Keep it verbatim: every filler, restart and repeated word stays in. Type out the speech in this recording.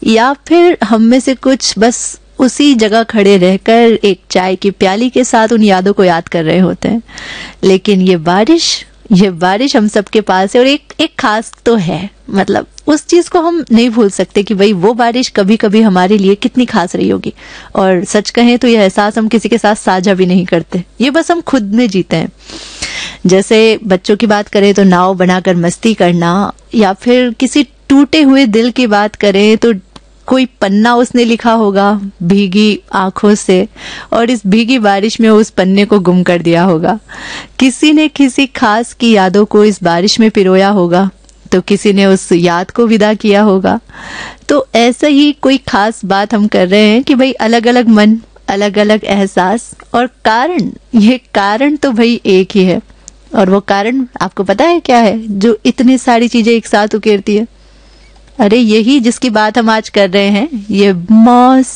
या फिर हम में से कुछ बस उसी जगह खड़े रहकर एक चाय की प्याली के साथ उन यादों को याद कर रहे होते हैं। लेकिन ये बारिश ये बारिश हम सबके पास है और एक एक खास तो है, मतलब उस चीज को हम नहीं भूल सकते कि भाई वो बारिश कभी कभी हमारे लिए कितनी खास रही होगी। और सच कहें तो यह एहसास हम किसी के साथ साझा भी नहीं करते, ये बस हम खुद में जीते हैं। जैसे बच्चों की बात करें तो नाव बनाकर मस्ती करना, या फिर किसी टूटे हुए दिल की बात करें तो कोई पन्ना उसने लिखा होगा भीगी आंखों से और इस भीगी बारिश में उस पन्ने को गुम कर दिया होगा। किसी ने किसी खास की यादों को इस बारिश में पिरोया होगा, तो किसी ने उस याद को विदा किया होगा। तो ऐसा ही कोई खास बात हम कर रहे हैं कि भाई अलग अलग मन, अलग अलग एहसास और कारण, ये कारण तो भाई एक ही है। और वो कारण आपको पता है क्या है जो इतनी सारी चीजें एक साथ उकेरती है? अरे यही जिसकी बात हम आज कर रहे हैं, ये मौसम।